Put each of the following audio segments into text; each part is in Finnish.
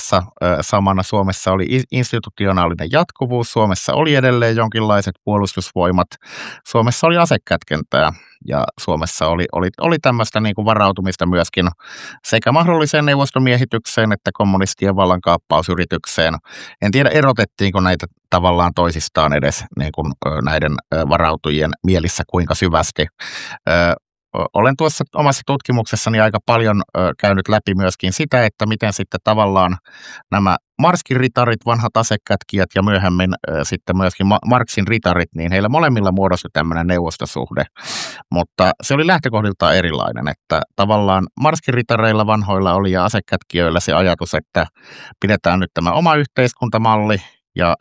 samana Suomessa oli institutionaalinen jatkuvuus, Suomessa oli edelleen jonkinlaiset puolustusvoimat, Suomessa oli asekätkentää ja Suomessa oli tämmöistä niin kuin varautumista myöskin sekä mahdolliseen neuvostomiehitykseen että kommunistien vallankaappausyritykseen. En tiedä, erotettiinko näitä tavallaan toisistaan edes niin kuin näiden varautujien mielissä kuinka syvästi. Olen tuossa omassa tutkimuksessani aika paljon käynyt läpi myöskin sitä, että miten sitten tavallaan nämä Marskin ritarit, vanhat asekätkijät ja myöhemmin sitten myöskin Marxin ritarit, niin heillä molemmilla muodostui tämmöinen neuvostosuhde, mutta se oli lähtökohdiltaan erilainen, että tavallaan Marskin ritareilla vanhoilla oli ja asekätkijöillä se ajatus, että pidetään nyt tämä oma yhteiskuntamalli ja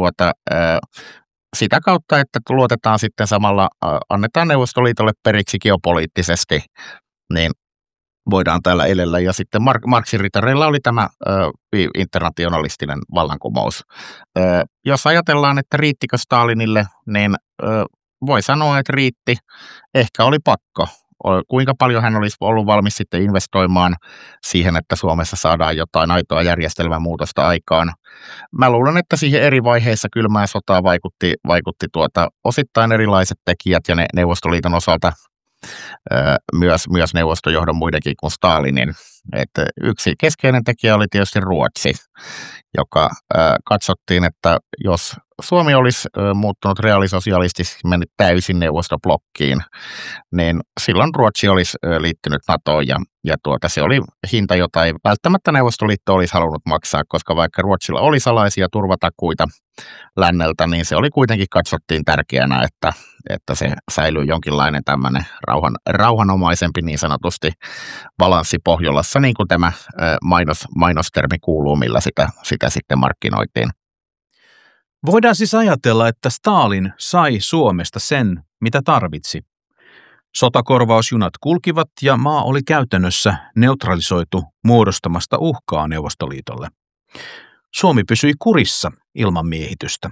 sitä kautta, että luotetaan sitten samalla, annetaan Neuvostoliitolle periksi geopoliittisesti, niin voidaan täällä elellä. Ja sitten Marxin ritareilla oli tämä internationalistinen vallankumous. Jos ajatellaan, että riittikö Stalinille, niin voi sanoa, että riitti. Ehkä oli pakko. Kuinka paljon hän olisi ollut valmis sitten investoimaan siihen, että Suomessa saadaan jotain aitoa järjestelmämuutosta aikaan. Mä luulen, että siihen eri vaiheissa kylmää sotaa vaikutti osittain erilaiset tekijät ja Neuvostoliiton osalta myös neuvostojohdon muidenkin kuin Stalinin. Että yksi keskeinen tekijä oli tietysti Ruotsi, joka katsottiin, että jos Suomi olisi muuttunut reaalisosialistisesti, mennyt täysin neuvostoblokkiin, niin silloin Ruotsi olisi liittynyt NATOon ja se oli hinta, jota ei välttämättä Neuvostoliitto olisi halunnut maksaa, koska vaikka Ruotsilla oli salaisia turvatakuita länneltä, niin se oli kuitenkin katsottiin tärkeänä, että se säilyy jonkinlainen tämmöinen rauhanomaisempi niin sanotusti balanssi Pohjolassa, niin kuin tämä mainostermi kuuluu, millä sitä sitten markkinoitiin. Voidaan siis ajatella, että Stalin sai Suomesta sen, mitä tarvitsi. Sotakorvausjunat kulkivat ja maa oli käytännössä neutralisoitu muodostamasta uhkaa Neuvostoliitolle. Suomi pysyi kurissa ilman miehitystä.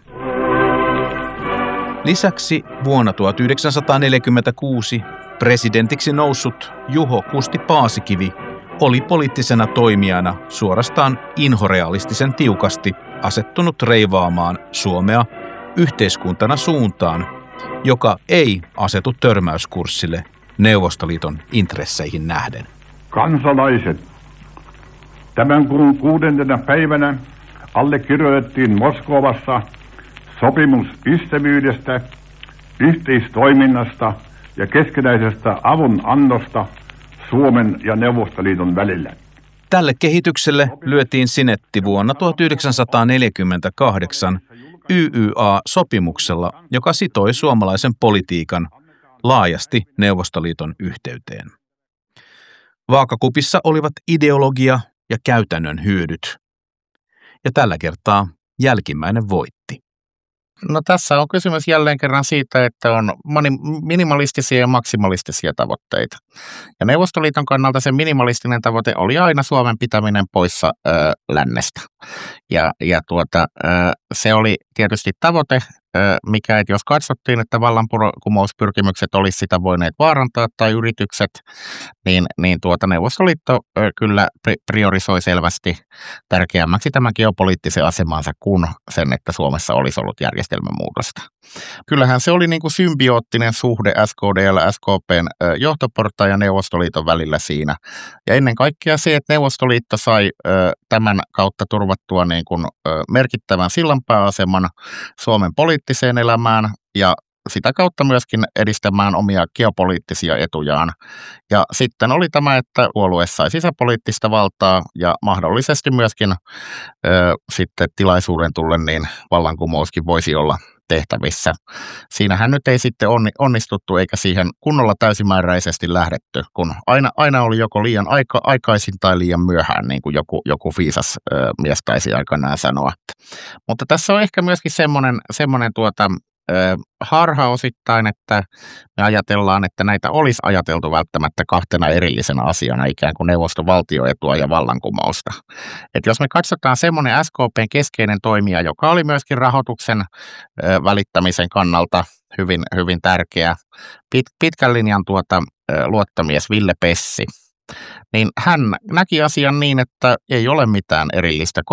Lisäksi vuonna 1946 presidentiksi noussut Juho Kusti Paasikivi oli poliittisena toimijana suorastaan inhorealistisen tiukasti asettunut reivaamaan Suomea yhteiskuntana suuntaan, joka ei asetu törmäyskurssille Neuvostoliiton intresseihin nähden. Kansalaiset, tämän kuun 6. päivänä allekirjoitettiin Moskovassa sopimus ystävyydestä, yhteistoiminnasta ja keskinäisestä avunannosta Suomen ja Neuvostoliiton välillä. Tälle kehitykselle lyötiin sinetti vuonna 1948 YYA-sopimuksella, joka sitoi suomalaisen politiikan laajasti Neuvostoliiton yhteyteen. Vaakakupissa olivat ideologia ja käytännön hyödyt. Ja tällä kertaa jälkimmäinen voitti. No tässä on kysymys jälleen kerran siitä, että on minimalistisia ja maksimalistisia tavoitteita. Ja Neuvostoliiton kannalta se minimalistinen tavoite oli aina Suomen pitäminen poissa lännestä. Se oli tietysti tavoite, mikä, että jos katsottiin, että vallankumouspyrkimykset olisi sitä voineet vaarantaa tai yritykset, niin Neuvostoliitto kyllä priorisoi selvästi tärkeämmäksi tämän geopoliittisen asemansa kuin sen, että Suomessa olisi ollut järjestelmämuutosta. Kyllähän se oli niin kuin symbioottinen suhde SKDL, SKP:n johtoportaan ja Neuvostoliiton välillä siinä. Ja ennen kaikkea se, että Neuvostoliitto sai tämän kautta turvattua niin kuin merkittävän sillanpääaseman Suomen poliittiseen elämään ja sitä kautta myöskin edistämään omia geopoliittisia etujaan. Ja sitten oli tämä, että puolue sai sisäpoliittista valtaa ja mahdollisesti myöskin sitten tilaisuuden tullen niin vallankumouskin voisi olla tehtävissä. Siinähän nyt ei sitten onnistuttu eikä siihen kunnolla täysimääräisesti lähdetty, kun aina oli joko liian aikaisin tai liian myöhään, niin kuin joku viisas mies taisi aikanaan sanoa. Mutta tässä on ehkä myöskin semmoinen harha osittain, että me ajatellaan, että näitä olisi ajateltu välttämättä kahtena erillisenä asiana, ikään kuin neuvoston valtioetua ja vallankumousta. Et jos me katsotaan semmoinen SKP:n keskeinen toimija, joka oli myöskin rahoituksen välittämisen kannalta hyvin, hyvin tärkeä, pitkän linjan luottamies Ville Pessi, niin hän näki asian niin, että ei ole mitään erillistä